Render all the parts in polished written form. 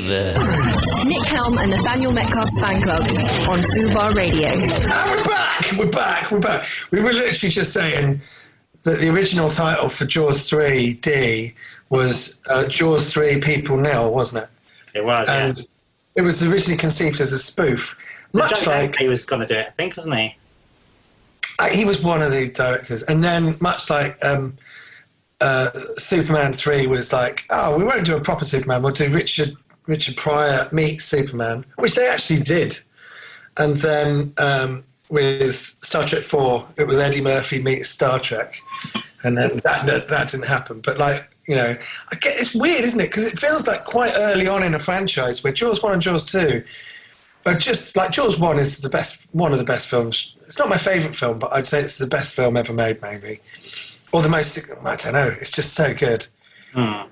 Nick Helm and Nathaniel Metcalf's fan club on Fubar Radio. And we're back. We were literally just saying that the original title for Jaws 3D was Jaws 3 People Nil, wasn't it? It was, and it was originally conceived as a spoof. So much like he was going to do it, I think, wasn't he? He was one of the directors. And then much like Superman 3 was like, we won't do a proper Superman, we'll do Richard Pryor meets Superman, which they actually did. And then with Star Trek 4, it was Eddie Murphy meets Star Trek. And then that didn't happen. But it's weird, isn't it? Because it feels like quite early on in a franchise where Jaws 1 and Jaws 2 are just like Jaws 1 is one of the best films. It's not my favourite film, but I'd say it's the best film ever made, maybe. Or the most, I don't know, it's just so good. But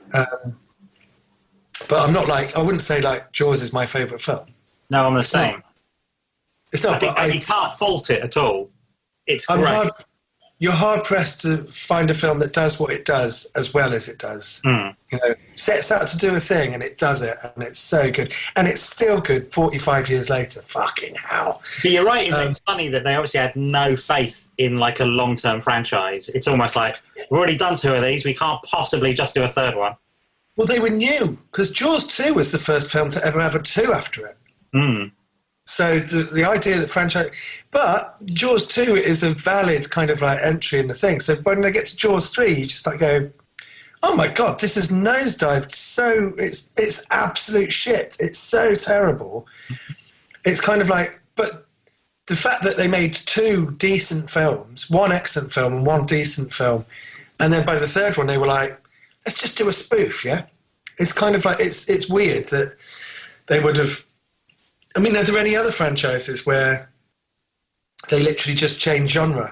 I'm not I wouldn't say Jaws is my favourite film. No, I'm the same. It's not, and you can't fault it at all. It's great. You're hard-pressed to find a film that does what it does as well as it does. Sets out to do a thing and it does it, and it's so good. And it's still good 45 years later. Fucking hell. But you're right, it's funny that they obviously had no faith in a long-term franchise. It's almost like, we've already done 2 of these, we can't possibly just do a 3rd one. Well, they were new, because Jaws 2 was the first film to ever have a 2 after it. So the idea that franchise... But Jaws 2 is a valid kind of entry in the thing. So when they get to Jaws 3, you just go, oh my God, this is nosedived so... It's absolute shit. It's so terrible. It's kind of but the fact that they made 2 decent films, 1 excellent film and 1 decent film, and then by the 3rd one they were let's just do a spoof, yeah? It's kind of it's weird that they would have... I mean, are there any other franchises where they literally just change genre?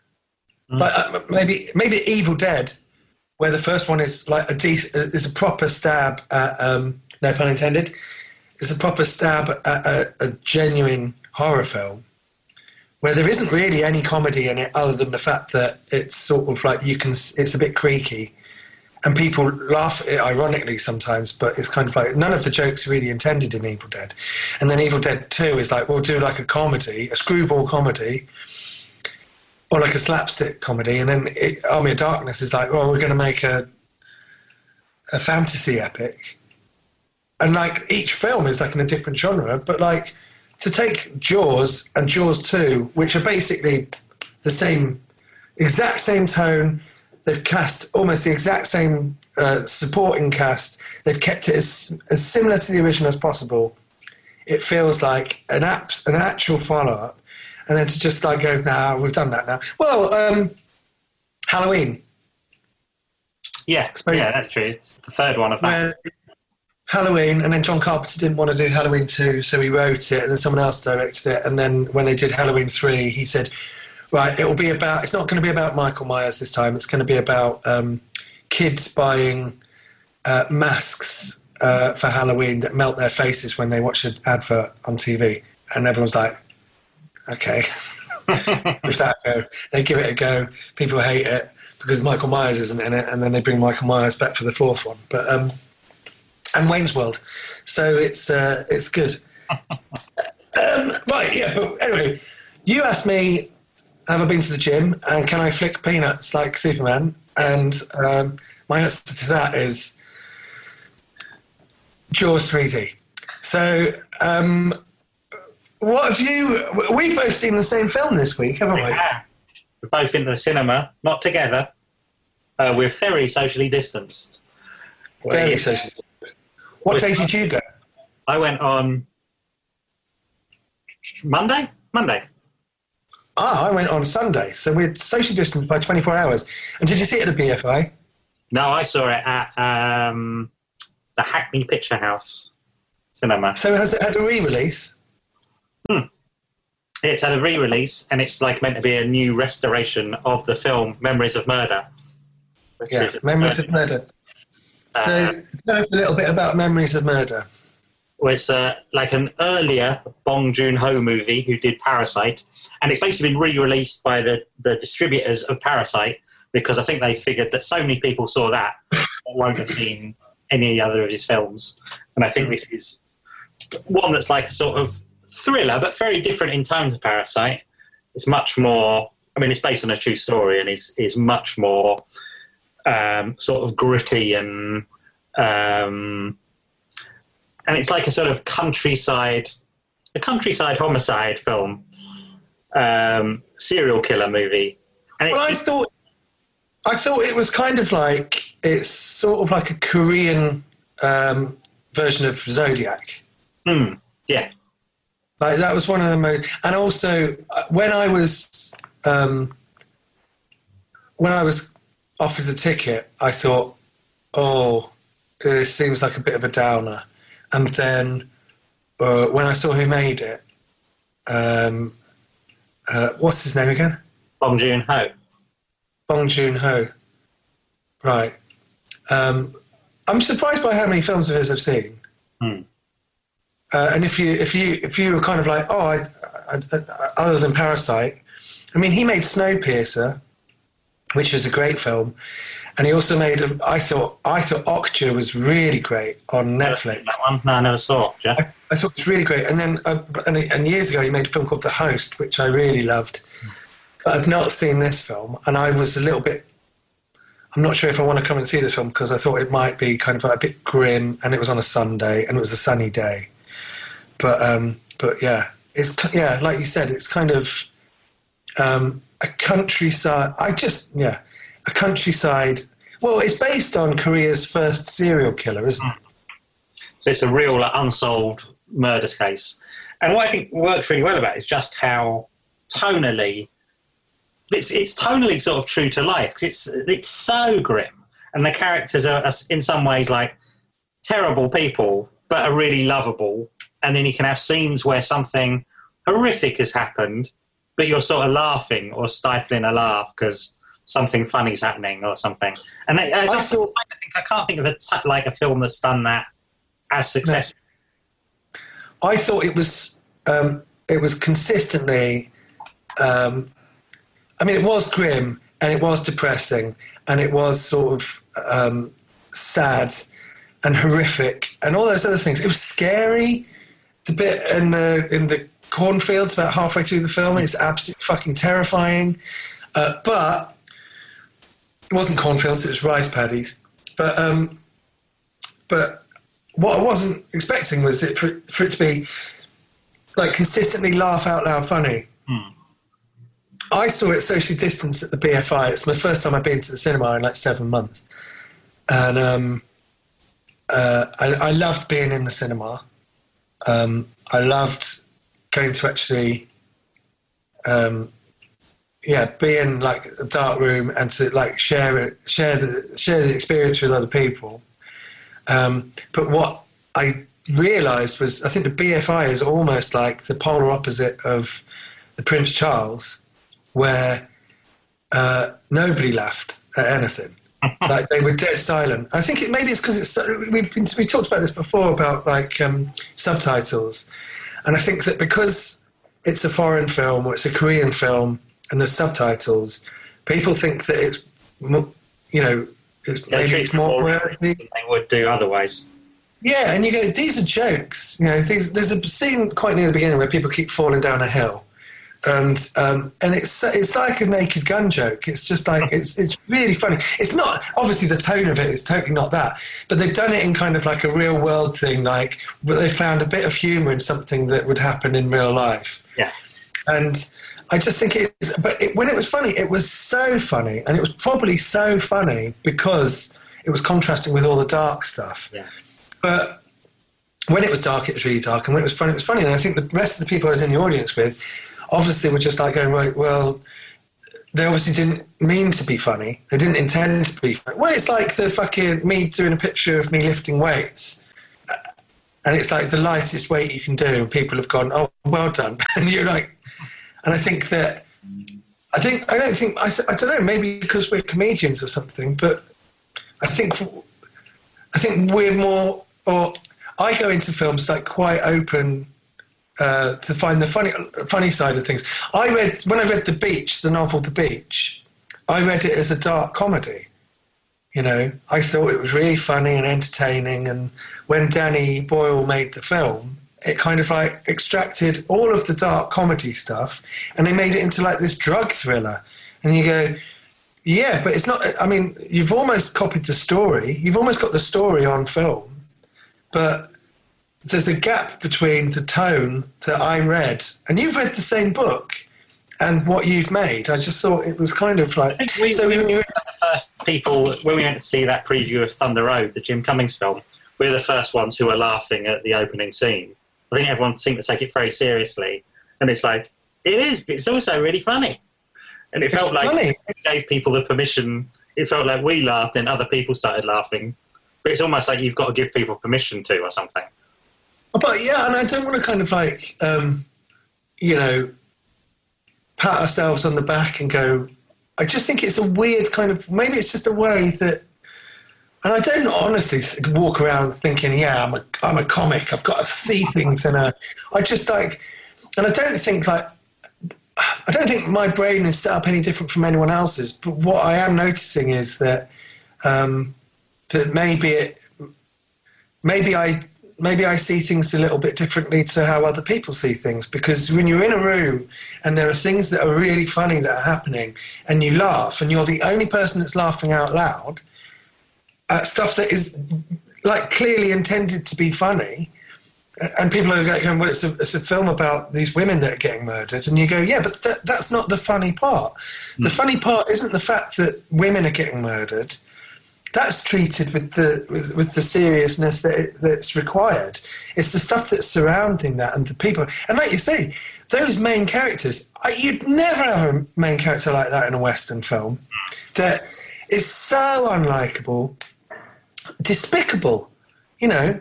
Maybe Evil Dead, where the first one is is a proper stab at, no pun intended, is a proper stab at a genuine horror film, where there isn't really any comedy in it other than the fact that it's sort of it's a bit creaky. And people laugh at it ironically sometimes, but it's kind of none of the jokes are really intended in Evil Dead. And then Evil Dead 2 is we'll do a comedy, a screwball comedy, or a slapstick comedy. And then Army of Darkness is we're going to make a fantasy epic. And each film is in a different genre. But to take Jaws and Jaws 2, which are basically the exact same tone. They've cast almost the exact same supporting cast. They've kept it as similar to the original as possible. It feels like an actual follow-up. And then to just go, nah, we've done that now. Well, Halloween. Yeah, that's true. It's the 3rd one of that. Halloween, and then John Carpenter didn't want to do Halloween 2, so he wrote it, and then someone else directed it. And then when they did Halloween 3, he said... Right, it's not going to be about Michael Myers this time. It's going to be about kids buying masks for Halloween that melt their faces when they watch an advert on TV. And everyone's okay, give that a go. They give it a go. People hate it because Michael Myers isn't in it, and then they bring Michael Myers back for the 4th one. But and Wayne's World. So it's good. Right, yeah, but anyway, you asked me... Have I been to the gym, and can I flick peanuts like Superman? And my answer to that is Jaws 3D. So what have you... We've both seen the same film this week, haven't we? Yeah. We've both been to the cinema, not together. We're very socially distanced. Very socially distanced. What day did you go? I went on Monday. I went on Sunday, so we're socially distanced by 24 hours. And did you see it at the BFI? No, I saw it at the Hackney Picture House cinema. So has it had a re-release? It's had a re-release, and it's meant to be a new restoration of the film Memories of Murder. Memories of Murder. So tell us a little bit about Memories of Murder. Well, it's an earlier Bong Joon-ho movie who did Parasite, and it's basically been re-released by the distributors of Parasite, because I think they figured that so many people saw that won't have seen any other of his films. And I think this is one that's like a sort of thriller, but very different in tone to Parasite. It's much more, I mean, it's based on a true story and is much more sort of gritty and it's like a sort of countryside homicide film, serial killer movie. And well, I thought it was kind of like, it's sort of like a Korean version of Zodiac. Yeah. Like that was one of the most, and also when I was offered the ticket, I thought, oh, this seems like a bit of a downer. And then when I saw who made it, what's his name again? Bong Joon-ho. Bong Joon-ho. Right. I'm surprised by how many films of his I've seen. And if you were kind of like, oh, other than Parasite, I mean, he made Snowpiercer, which was a great film, and he also made. I thought Okja was really great on Netflix. That one? No, I never saw. Yeah. I thought it was really great, and then and years ago he made a film called The Host, which I really loved. But I've not seen this film, and I was a little bit. I'm not sure if I want to come and see this film because I thought it might be kind of like a bit grim, and it was on a Sunday, and it was a sunny day. But yeah, like you said, it's kind of a countryside. A countryside. Well, it's based on Korea's first serial killer, isn't it? So it's a real unsolved murder case. And what I think works really well about it is just how tonally, it's tonally sort of true to life because it's so grim, and the characters are in some ways like terrible people, but are really lovable. And then you can have scenes where something horrific has happened, but you're sort of laughing or stifling a laugh because something funny's happening or something. And I can't think of a film that's done that as successful. No. I thought it was consistently. I mean, it was grim and it was depressing and it was sort of sad and horrific and all those other things. It was scary. The bit in the cornfields about halfway through the film is absolutely fucking terrifying. But it wasn't cornfields; it was rice paddies. But what I wasn't expecting was for it to be like consistently laugh out loud funny. I saw it socially distanced at the BFI. It's my first time I've been to the cinema in like 7 months, and I loved being in the cinema. I loved going to actually, be in like a dark room and to like share the experience with other people. But what I realised was, I think the BFI is almost like the polar opposite of the Prince Charles, where nobody laughed at anything. Like they were dead silent. I think maybe it's because we talked about this before about like subtitles, and I think that because it's a foreign film or it's a Korean film and there's subtitles, people think that it's it's more worthy than they would do otherwise. Yeah, and you go, these are jokes. There's a scene quite near the beginning where people keep falling down a hill. And it's like a Naked Gun joke. It's just like it's really funny. It's not, obviously the tone of it is totally not that, but they've done it in kind of like a real world thing, like where they found a bit of humour in something that would happen in real life. Yeah, and I just think when it was funny, it was so funny, and it was probably so funny because it was contrasting with all the dark stuff. Yeah, but when it was dark, it was really dark, and when it was funny, it was funny. And I think the rest of the people I was in the audience with obviously we're just like going, right, well, they obviously didn't mean to be funny. They didn't intend to be funny. Well, it's like the fucking me doing a picture of me lifting weights. And it's like the lightest weight you can do. And people have gone, oh, well done. And you're like, and I think that, I don't know, maybe because we're comedians or something, but I think we're more, or I go into films like quite open, to find the funny side of things. When I read The Beach, the novel The Beach, I read it as a dark comedy. You know, I thought it was really funny and entertaining. And when Danny Boyle made the film, it kind of like extracted all of the dark comedy stuff and they made it into like this drug thriller. And you go, yeah, but it's not, I mean, you've almost copied the story. You've almost got the story on film, but there's a gap between the tone that I read, and you've read the same book, and what you've made. I just thought it was kind of like... I think we were the first people, when we went to see that preview of Thunder Road, the Jim Cummings film, we were the first ones who were laughing at the opening scene. I think everyone seemed to take it very seriously. And it's like, it is, but it's also really funny. And it felt like it gave people the permission. It felt like we laughed and other people started laughing. But it's almost like you've got to give people permission to or something. But yeah, and I don't want to kind of like, you know, pat ourselves on the back and go, I just think it's a weird kind of, maybe it's just a way that, and I don't honestly walk around thinking, yeah, I'm a comic, I've got to see things, and I just like, and I don't think my brain is set up any different from anyone else's, but what I am noticing is that that maybe I see things a little bit differently to how other people see things, because when you're in a room and there are things that are really funny that are happening and you laugh and you're the only person that's laughing out loud at stuff that is like clearly intended to be funny, and people are going, well, it's a film about these women that are getting murdered, and you go, yeah, but that's not the funny part. The funny part isn't the fact that women are getting murdered. That's treated with the seriousness that's required. It's the stuff that's surrounding that and the people. And like you say, those main characters, you'd never have a main character like that in a Western film that is so unlikable, despicable, you know,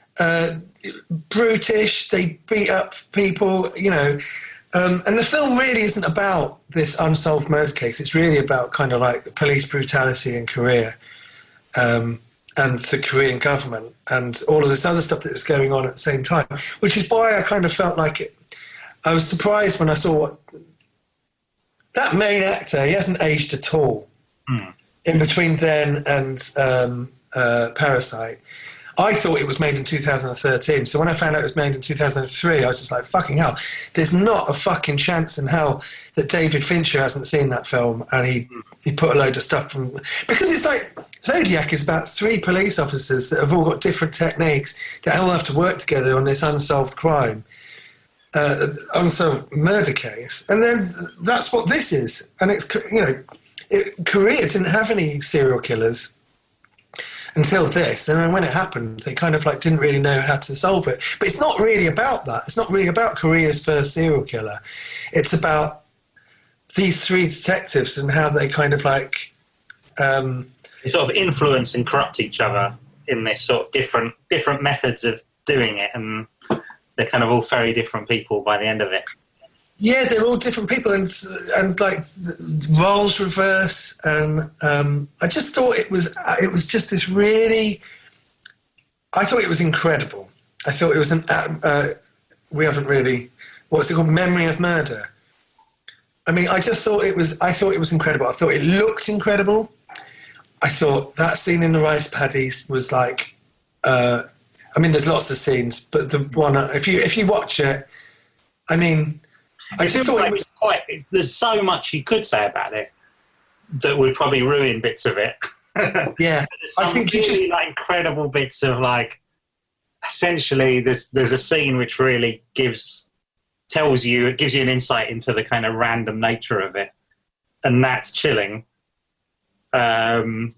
brutish, they beat up people, you know. And the film really isn't about this unsolved murder case. It's really about kind of like the police brutality in Korea. And the Korean government and all of this other stuff that's going on at the same time, which is why I kind of felt like it. I was surprised when I saw that main actor. He hasn't aged at all in between then and Parasite. I thought it was made in 2013. So when I found out it was made in 2003, I was just like, fucking hell. There's not a fucking chance in hell that David Fincher hasn't seen that film and he put a load of stuff from... Because it's like, Zodiac is about 3 police officers that have all got different techniques that all have to work together on this unsolved crime, unsolved murder case. And then that's what this is. And it's, you know, Korea didn't have any serial killers until this, and then when it happened, they kind of like didn't really know how to solve it. But it's not really about that. It's not really about Korea's first serial killer. It's about these 3 detectives and how they kind of like... They sort of influence and corrupt each other in this sort of different methods of doing it, and they're kind of all very different people by the end of it. Yeah, they're all different people, and like roles reverse, and I just thought it was just this really. I thought it was incredible. I thought it was we haven't really, what's it called, Memory of Murder. I mean, I thought it was incredible. I thought it looked incredible. I thought that scene in the rice paddies was like, I mean, there's lots of scenes, but the one if you watch it, I mean. I just thought it was there's so much you could say about it that would probably ruin bits of it. Yeah, I think really like incredible bits of like. Essentially, there's a scene which really gives you an insight into the kind of random nature of it, and that's chilling. And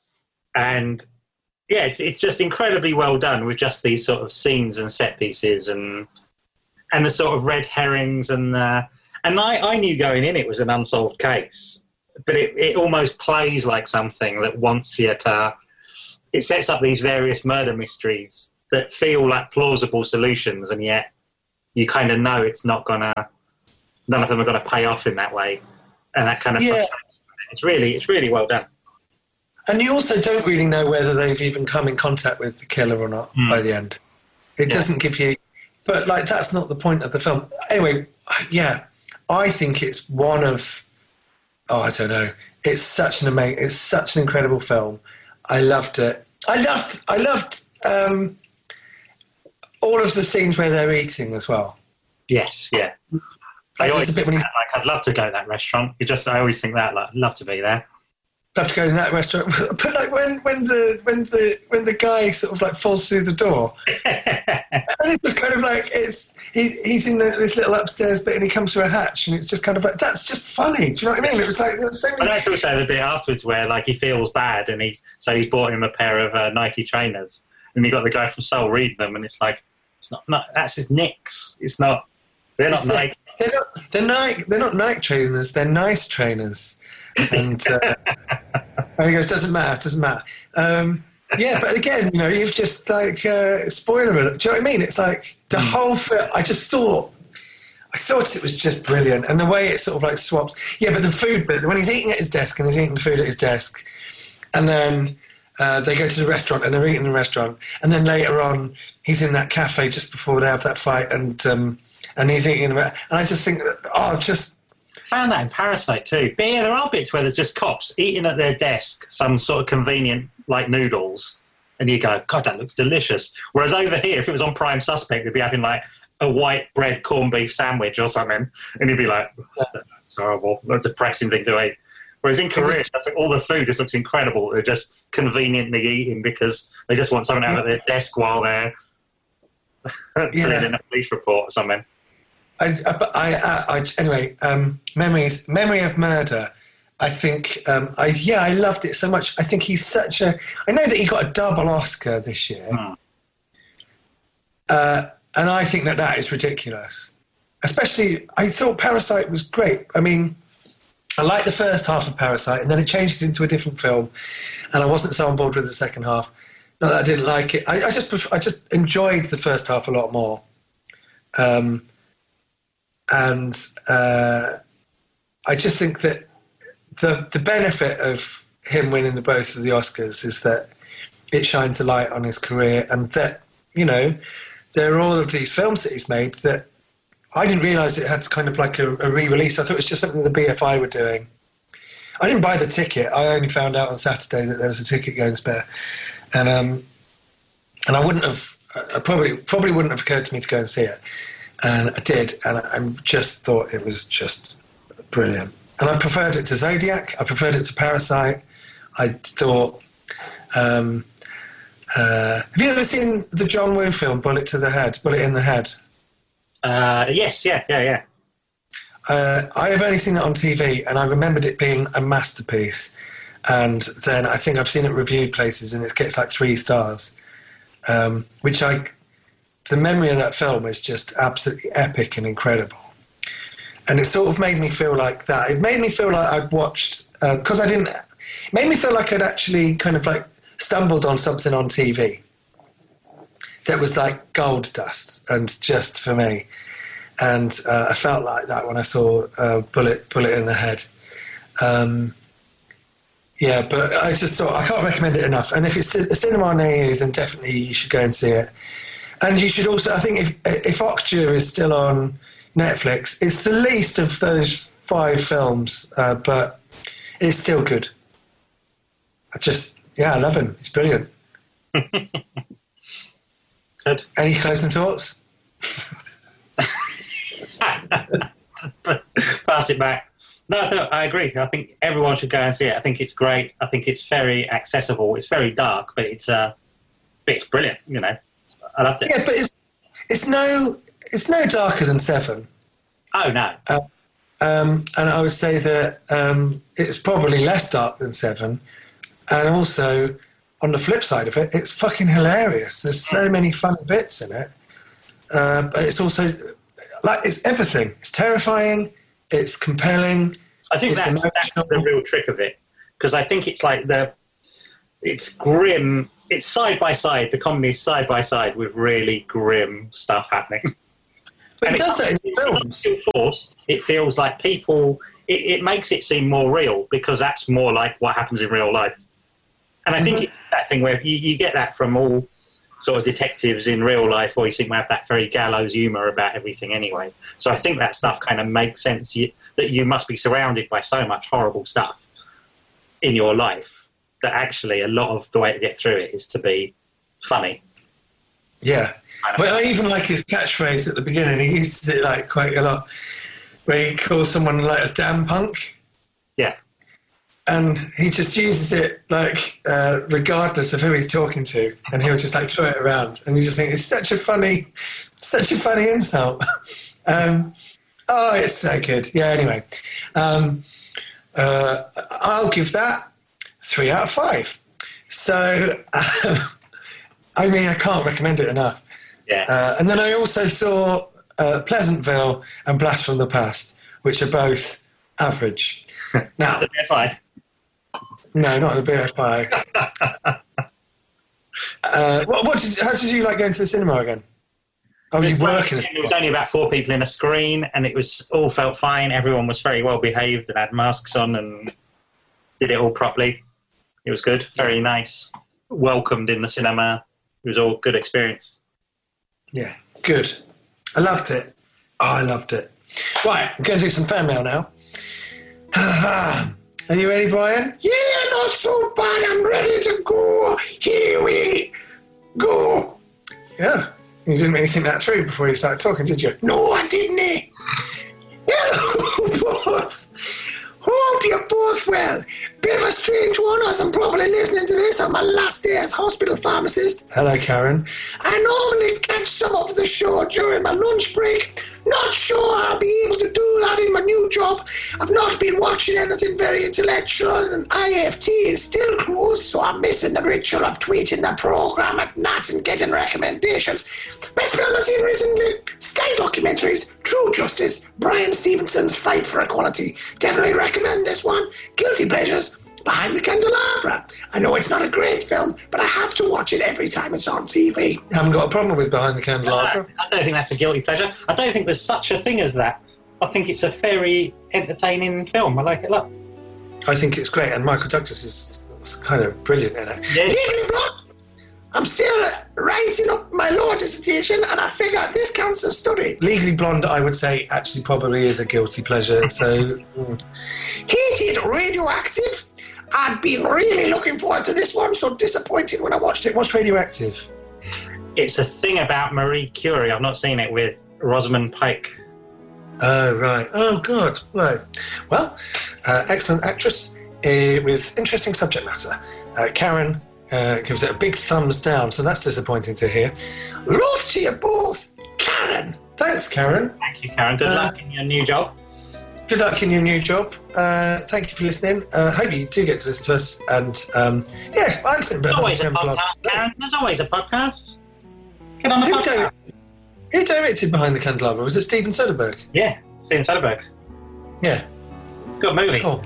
yeah, it's just incredibly well done with just these sort of scenes and set pieces and the sort of red herrings and I knew going in it was an unsolved case, but it almost plays like something that wants you to. It sets up these various murder mysteries that feel like plausible solutions, and yet you kind of know it's not gonna. None of them are gonna pay off in that way, and that kind of. Yeah. It's really well done. And you also don't really know whether they've even come in contact with the killer or not by the end. It doesn't give you. But, like, that's not the point of the film. Anyway, yeah, I think it's one of... Oh, I don't know. It's such an incredible film. I loved it. I loved all of the scenes where they're eating as well. Yes, yeah. I always think that, like, I'd love to go to that restaurant. I always think that, like, I'd love to be there. Love to go in that restaurant, but like when the guy sort of like falls through the door, and it's just kind of like he's in this little upstairs bit and he comes through a hatch and it's just kind of like, that's just funny. Do you know what I mean? It was like there was so many. But that's also the bit afterwards where like he feels bad and he's bought him a pair of Nike trainers and he got the guy from Seoul reading them and it's like it's not that's his Knicks. It's not. They're not Nike. They're not Nike trainers. They're nice trainers. And he goes, doesn't matter. Yeah, but again, you know, you've just like spoiler alert. Do you know what I mean? It's like the whole film. I thought it was just brilliant, and the way it sort of like swaps. Yeah, but the food bit, when he's eating at his desk and he's eating the food at his desk, and then they go to the restaurant and they're eating in the restaurant, and then later on he's in that cafe just before they have that fight, and he's eating, and I just think that found that in Parasite too. But yeah, there are bits where there's just cops eating at their desk some sort of convenient like noodles, and you go, God, that looks delicious. Whereas over here, if it was on Prime Suspect, they'd be having like a white bread corned beef sandwich or something, and you'd be like, that's horrible, that's a depressing thing to eat. Whereas in Korea, I think all the food just looks incredible. They're just conveniently eating because they just want something out of their desk while they're filling in a police report or something. Anyway, Memory of Murder. I think, I loved it so much. I think he's I know that he got a double Oscar this year. And I think that is ridiculous. Especially, I thought Parasite was great. I mean, I liked the first half of Parasite, and then it changes into a different film, and I wasn't so on board with the second half. Not that I didn't like it. I just enjoyed the first half a lot more. And I just think that the benefit of him winning both of the Oscars is that it shines a light on his career, and that, you know, there are all of these films that he's made that I didn't realise it had kind of like a re-release. I thought it was just something the BFI were doing. I didn't buy the ticket. I only found out on Saturday that there was a ticket going spare, and I wouldn't have. Probably wouldn't have occurred to me to go and see it. And I did, and I just thought it was just brilliant. And I preferred it to Zodiac. I preferred it to Parasite. I thought... have you ever seen the John Woo film, Bullet in the Head? Yes, yeah. I have only seen it on TV, and I remembered it being a masterpiece. And then I think I've seen it reviewed places, and it gets like 3 stars, the memory of that film is just absolutely epic and incredible. And it sort of made me feel like that. It made me feel like I'd watched, because it made me feel like I'd actually kind of like stumbled on something on TV that was like gold dust and just for me. And I felt like that when I saw Bullet in the Head. Yeah, but I just thought, I can't recommend it enough. And if it's a cinema near you, then definitely you should go and see it. And you should also, I think if Okja is still on Netflix, it's the least of those 5 films, but it's still good. I love him. He's brilliant. Good. Any closing thoughts? Pass it back. No, I agree. I think everyone should go and see it. I think it's great. I think it's very accessible. It's very dark, but it's brilliant, you know. I loved it. Yeah, but it's no darker than Seven. Oh no. And I would say that it's probably less dark than Seven, and also on the flip side of it, it's fucking hilarious. There's so many funny bits in it, but it's also like it's everything. It's terrifying. It's compelling. I think that's the real trick of it, because I think it's like it's grim. It's side by side. The comedy is side by side with really grim stuff happening. But it does that in films. It feels forced. It feels like people. It makes it seem more real because that's more like what happens in real life. And I think it's that thing where you get that from all sort of detectives in real life, or you seem to have that very gallows humour about everything anyway. So I think that stuff kind of makes sense that you must be surrounded by so much horrible stuff in your life, that actually a lot of the way to get through it is to be funny. Yeah. But I even like his catchphrase at the beginning. He uses it like quite a lot, where he calls someone like a damn punk. Yeah. And he just uses it like regardless of who he's talking to, and he'll just like throw it around, and you just think it's such a funny insult. Oh, it's so good. Yeah. Anyway, I'll give that 3 out of 5. So, I mean, I can't recommend it enough. Yeah. And then I also saw Pleasantville and Blast from the Past, which are both average. Now, the BFI. No, not the BFI. How did you like going to the cinema again? Oh, you work in a cinema? There was only about 4 people in a screen, and it was all felt fine. Everyone was very well behaved and had masks on and did it all properly. It was good, very nice. Welcomed in the cinema. It was all good experience. Yeah, good. I loved it. Oh, I loved it. Right, I'm going to do some fan mail now. Are you ready, Brian? Yeah, not so bad. I'm ready to go. Here we go. Yeah. You didn't really think that through before you started talking, did you? No, I didn't. Hello, both. Hope you're both well. Bit of a strange one, as I'm probably listening to this on my last day as hospital pharmacist. Hello, Karen. I normally catch some of the show during my lunch break. Not sure I'll be able to do that in my new job. I've not been watching anything very intellectual, and IFT is still closed, so I'm missing the ritual of tweeting the programme at Nat and getting recommendations. Best film I've seen recently: Sky documentaries, True Justice, Brian Stevenson's Fight for Equality. Definitely recommend this one. Guilty Pleasures, Behind the Candelabra. I know it's not a great film, but I have to watch it every time it's on TV. I haven't got a problem with Behind the Candelabra. I don't think that's a guilty pleasure. I don't think there's such a thing as that. I think it's a very entertaining film. I like it a lot. I think it's great, and Michael Douglas is kind of brilliant in it. Yeah. I'm still writing up my law dissertation, and I figure this counts as study. Legally Blonde, I would say, actually probably is a guilty pleasure. So, Hated Radioactive. I'd been really looking forward to this one, so disappointed when I watched it. What's Radioactive? It's a thing about Marie Curie. I've not seen it, with Rosamund Pike. Oh, right. Oh, God. Right. Well, excellent actress with interesting subject matter. Karen gives it a big thumbs down, so that's disappointing to hear. Love to you both, Karen. Thanks, Karen. Thank you, Karen. Good luck in your new job. Good luck in your new job. Thank you for listening. Hope you do get to listen to us. And yeah, I think There's always a podcast, Karen. There's always a podcast. Get on the podcast. Who directed Behind the Candelabra? Was it Steven Soderbergh? Yeah, Steven Soderbergh. Yeah. Good movie. Cool.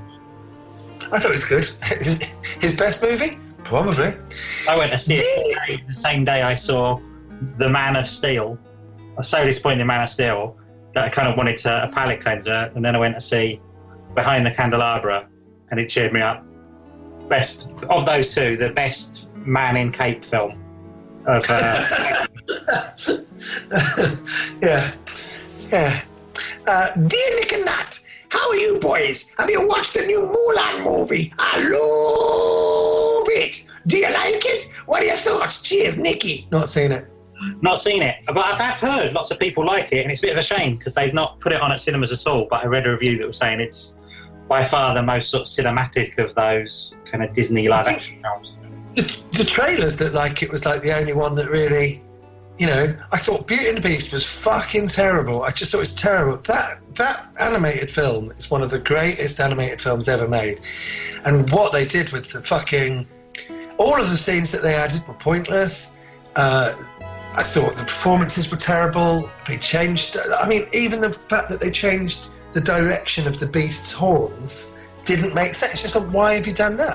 I thought it was good. His best movie? Probably. I went to see it the same day I saw The Man of Steel. I was so disappointed in Man of Steel that I kind of wanted a palate cleanser, and then I went to see Behind the Candelabra, and it cheered me up. Best of those two, the best man in cape film of yeah. Dear Nick and Nat, how are you boys? Have you watched the new Mulan movie? I love it. Do you like it? What are your thoughts? Cheers, Nicky. Not seen it. Not seen it, but I've heard lots of people like it, and it's a bit of a shame because they've not put it on at cinemas at all. But I read a review that was saying it's by far the most sort of cinematic of those kind of Disney live-action films. The trailers looked like it was like the only one that really, you know, I thought Beauty and the Beast was fucking terrible. I just thought it was terrible. That animated film is one of the greatest animated films ever made. And what they did with the fucking... all of the scenes that they added were pointless. I thought the performances were terrible. They changed... I mean, even the fact that they changed the direction of the Beast's horns didn't make sense. It's just like, why have you done that?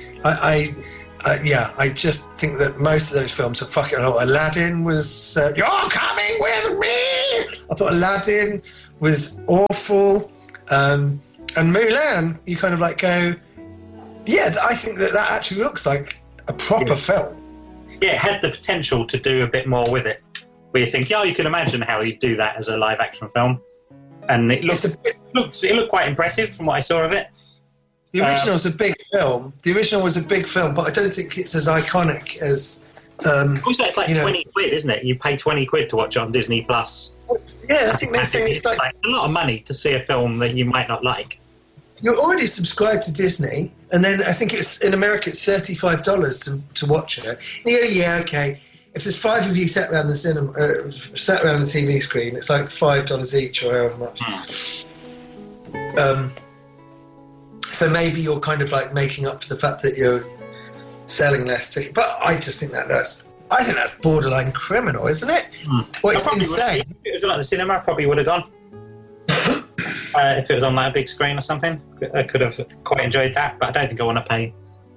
I just think that most of those films are fucking... Aladdin was... You're coming with me! I thought Aladdin was awful. And Mulan, you kind of like go... Yeah, I think that actually looks like a proper film. Yeah, it had the potential to do a bit more with it. Where you think, you can imagine how you'd do that as a live-action film. And it looked quite impressive from what I saw of it. The original was a big film. The original was a big film, but I don't think it's as iconic as. Also, it's like 20 quid, isn't it? You pay 20 quid to watch it on Disney Plus. Yeah, I think they're saying it's like a lot of money to see a film that you might not like. You're already subscribed to Disney, and then I think it's in America it's $35 to watch it. And you go, yeah, okay. If there's 5 of you sat around the cinema, sat around the TV screen, it's like $5 each or however much. So maybe you're kind of like making up for the fact that you're selling less tickets. But I just think that's borderline criminal, isn't it? Well, it's insane. If it was like the cinema, I probably would have gone. If it was on like a big screen or something, I could have quite enjoyed that. But I don't think I want to pay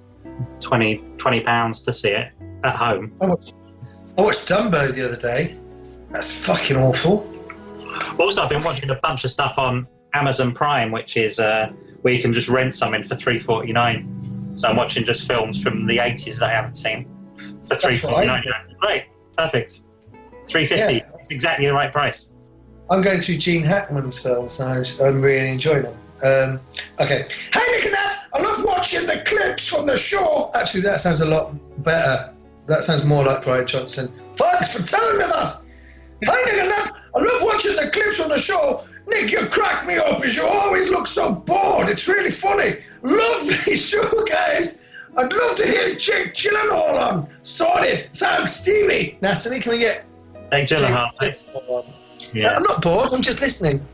£20 to see it at home. I watched Dumbo the other day. That's fucking awful. Also, I've been watching a bunch of stuff on Amazon Prime, which is where you can just rent something for $3.49. So I'm watching just films from the 80s that I haven't seen for $3.49. Great, perfect. $3.50. Yeah. It's exactly the right price. I'm going through Gene Hackman's films and I'm really enjoying them. Okay. Hey, Nick and Nat, I love watching the clips from the show. Actually, that sounds a lot better. That sounds more like Brian Johnson. Thanks for telling me that. Hey, Nick and Nat, I love watching the clips from the show. Nick, you crack me up as you always look so bored. It's really funny. Lovely show, guys. I'd love to hear Jake Gyllenhaal on. Sorted. Thanks, Stevie. Natalie, can we get Jake Gyllenhaal, please? Yeah. I'm not bored. I'm just listening.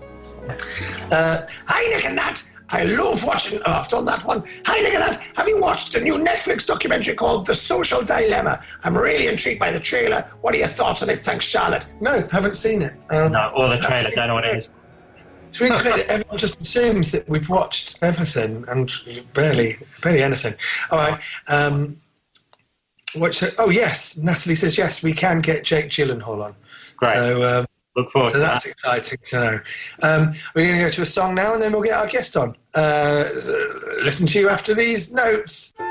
Hi, Nick and Nat. I love watching... Oh, I've done that one. Hi, Nick and Nat. Have you watched the new Netflix documentary called The Social Dilemma? I'm really intrigued by the trailer. What are your thoughts on it? Thanks, Charlotte. No, haven't seen it. No, or the trailer. Don't know what it is. It's really great. Everyone just assumes that we've watched everything and barely anything. All right. Oh, yes. Natalie says, yes, we can get Jake Gyllenhaal on. Great. So, look forward to that's exciting to know. We're going to go to a song now and then we'll get our guest on. Listen to you after these notes.